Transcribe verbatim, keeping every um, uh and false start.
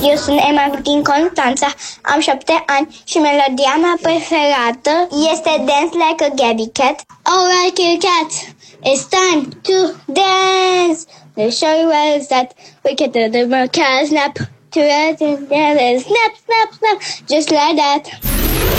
Eu sunt Emma din Constanța, am șapte ani și melodia mea preferată este Dance Like a Gabby Cat. Alright, kitty cat, it's time to dance. Let's show you where it's at. We can do the more cat snap. To it and snap, snap, snap, just like that.